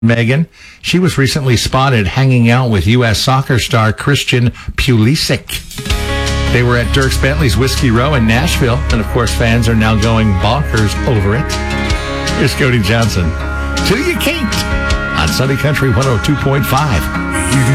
Megan. She was recently spotted hanging out with U.S. soccer star Christian Pulisic. They were at Dierks Bentley's Whiskey Row in Nashville, and of course fans are now going bonkers over it. Here's Cody Johnson. Till You Can't on Sunny Country 102.5.